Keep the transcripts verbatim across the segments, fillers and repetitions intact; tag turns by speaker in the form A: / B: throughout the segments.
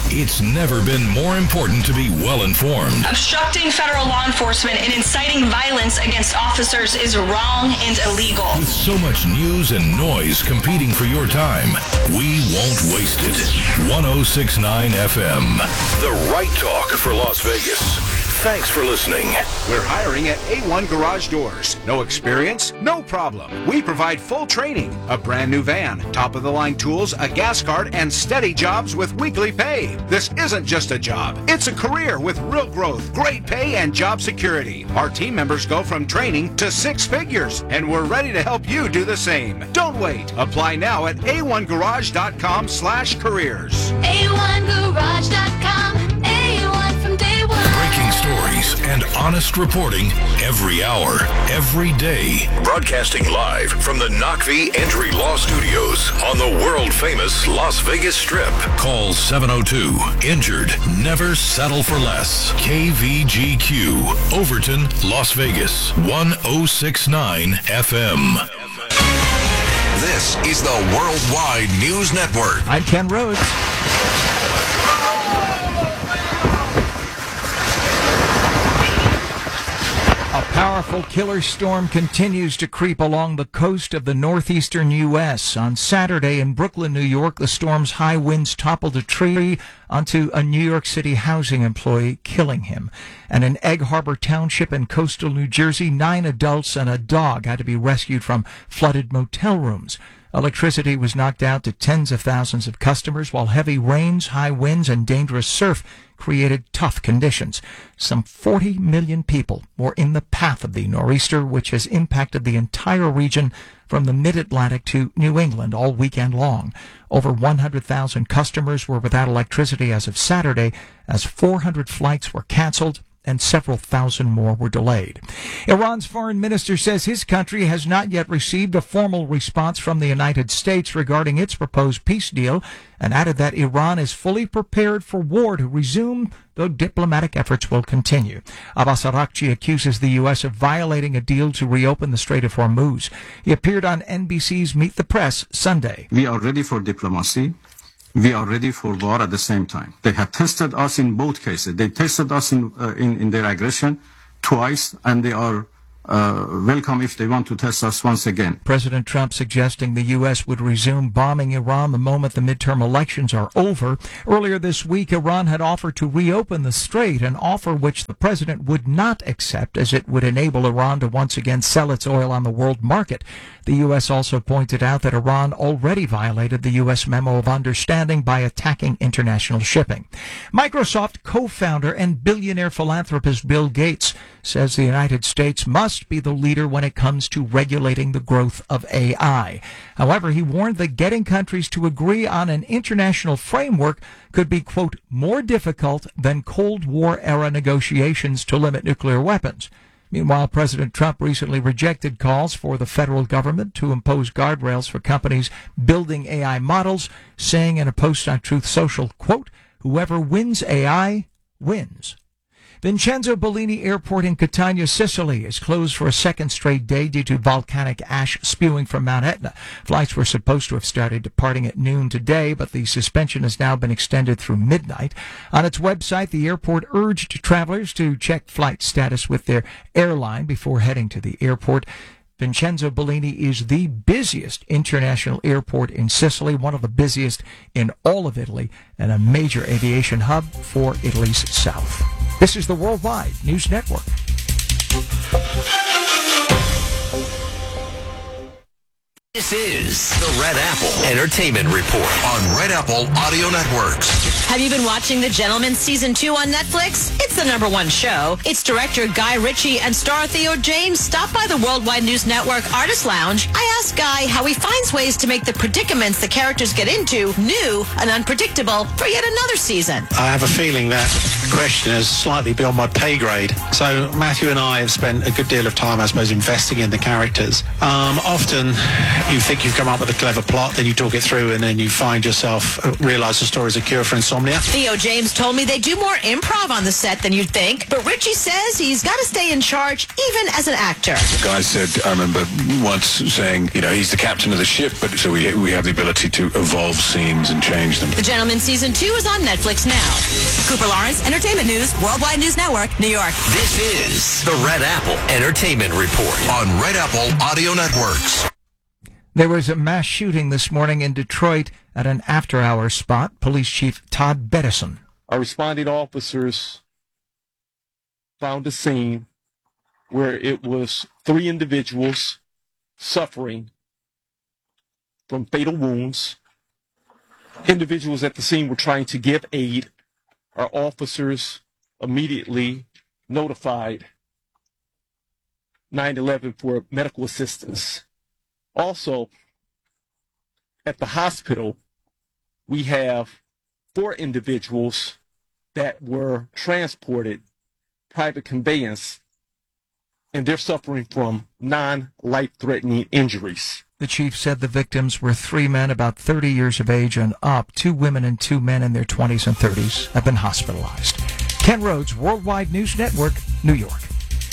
A: It's never been more important to be well-informed.
B: Obstructing federal law enforcement and inciting violence against officers is wrong and illegal.
A: With so much news and noise competing for your time, we won't waste it. one oh six point nine F M, the right talk for Las Vegas. Thanks for listening.
C: We're hiring at A one Garage Doors. No experience? No problem. We provide full training, a brand new van, top-of-the-line tools, a gas card, and steady jobs with weekly pay. This isn't just a job. It's a career with real growth, great pay, and job security. Our team members go from training to six figures, and we're ready to help you do the same. Don't wait. Apply now at A one garage dot com slash careers.
D: A one garage dot com. A one from day one.
A: Breaking stories and honest reporting every hour, every day. Broadcasting live from the Knockvee Entry Law Studios on the world-famous Las Vegas Strip. Call seven oh two, injured, never settle for less. K V G Q, Overton, Las Vegas, one oh six point nine F M.
E: This is the Worldwide News Network.
F: I'm Ken Rhodes. A powerful killer storm continues to creep along the coast of the northeastern U S On Saturday in Brooklyn, New York, the storm's high winds toppled a tree onto a New York City housing employee, killing him. And in Egg Harbor Township in coastal New Jersey, nine adults and a dog had to be rescued from flooded motel rooms. Electricity was knocked out to tens of thousands of customers, while heavy rains, high winds, and dangerous surf created tough conditions. Some forty million people were in the path of the nor'easter, which has impacted the entire region from the mid-Atlantic to New England all weekend long. Over one hundred thousand customers were without electricity as of Saturday, as four hundred flights were canceled and several thousand more were delayed. Iran's foreign minister says his country has not yet received a formal response from the United States regarding its proposed peace deal, and added that Iran is fully prepared for war to resume, though diplomatic efforts will continue. Abbas Araghchi accuses the U S of violating a deal to reopen the Strait of Hormuz. He appeared on N B C's Meet the Press Sunday.
G: We are ready for diplomacy. We are ready for war at the same time. They have tested us in both cases. They tested us in uh, in, in their aggression twice, and they are uh, welcome if they want to test us once again.
F: President Trump suggesting the U S would resume bombing Iran the moment the midterm elections are over. Earlier this week, Iran had offered to reopen the strait, an offer which the president would not accept, as it would enable Iran to once again sell its oil on the world market. The U S also pointed out that Iran already violated the U S memo of understanding by attacking international shipping. Microsoft co-founder and billionaire philanthropist Bill Gates says the United States must be the leader when it comes to regulating the growth of A I. However, he warned that getting countries to agree on an international framework could be, quote, more difficult than Cold War-era negotiations to limit nuclear weapons. Meanwhile, President Trump recently rejected calls for the federal government to impose guardrails for companies building A I models, saying in a post on Truth Social, quote, whoever wins A I wins. Vincenzo Bellini Airport in Catania, Sicily, is closed for a second straight day due to volcanic ash spewing from Mount Etna. Flights were supposed to have started departing at noon today, but the suspension has now been extended through midnight. On its website, the airport urged travelers to check flight status with their airline before heading to the airport. Vincenzo Bellini is the busiest international airport in Sicily, one of the busiest in all of Italy, and a major aviation hub for Italy's south. This is the Worldwide News Network.
E: This is the Red Apple Entertainment Report on Red Apple Audio Networks.
H: Have you been watching The Gentleman Season two on Netflix? It's the number one show. Its director Guy Ritchie and star Theo James stopped by the Worldwide News Network Artist Lounge. I asked Guy how he finds ways to make the predicaments the characters get into new and unpredictable for yet another season.
I: I have a feeling that question is slightly beyond my pay grade. So Matthew and I have spent a good deal of time, I suppose, investing in the characters. Um, often You think you've come up with a clever plot, then you talk it through, and then you find yourself, uh, realise the story's a cure for insomnia.
H: Theo James told me they do more improv on the set than you'd think, but Richie says he's got to stay in charge even as an actor.
J: The guy said, I remember once saying, you know, he's the captain of the ship, but so we we have the ability to evolve scenes and change them.
H: The Gentleman Season two is on Netflix now. Cooper Lawrence, Entertainment News, Worldwide News Network, New York.
E: This is the Red Apple Entertainment Report on Red Apple Audio Networks.
F: There was a mass shooting this morning in Detroit at an after-hours spot. Police Chief Todd Bettison.
K: Our responding officers found a scene where it was three individuals suffering from fatal wounds. Individuals at the scene were trying to give aid. Our officers immediately notified nine eleven for medical assistance. Also, at the hospital, we have four individuals that were transported private conveyance, and they're suffering from non-life-threatening injuries.
F: The chief said the victims were three men about thirty years of age and up. Two women and two men in their twenties and thirties have been hospitalized. Ken Rhodes, Worldwide News Network, New York.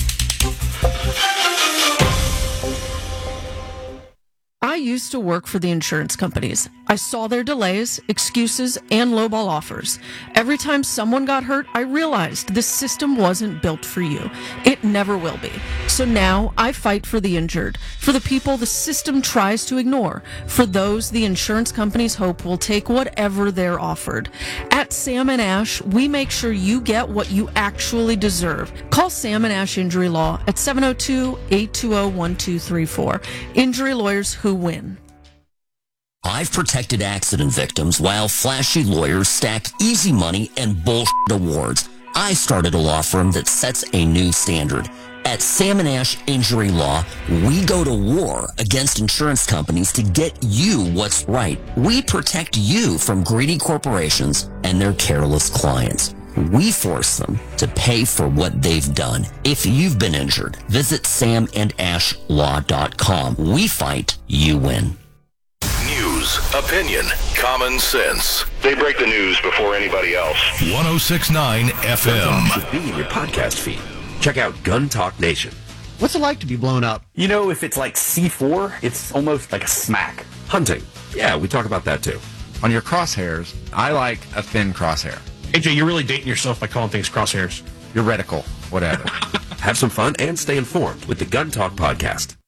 L: I used to work for the insurance companies. I saw their delays, excuses, and lowball offers. Every time someone got hurt, I realized this system wasn't built for you. It never will be. So now I fight for the injured, for the people the system tries to ignore, for those the insurance companies hope will take whatever they're offered. At Sam and Ash, we make sure you get what you actually deserve. Call Sam and Ash Injury Law at seven oh two, eight two oh, one two three four. Injury lawyers who win.
M: I've protected accident victims while flashy lawyers stack easy money and bullshit awards. I started a law firm that sets a new standard. At Sam and Ash Injury Law, we go to war against insurance companies to get you what's right. We protect you from greedy corporations and their careless clients. We force them to pay for what they've done. If you've been injured, visit sam and ash law dot com. We fight, you win.
A: News, opinion, common sense.
N: They break the news before anybody else.
A: one oh six point nine F M.
E: Should be in your podcast feed. Check out Gun Talk Nation.
O: What's it like to be blown up?
P: You know, if it's like C four, it's almost like a smack.
E: Hunting. Yeah, we talk about that too.
Q: On your crosshairs, I like a thin crosshair.
R: A J, you're really dating yourself by calling things crosshairs.
Q: Your reticle, whatever.
E: Have some fun and stay informed with the Gun Talk podcast.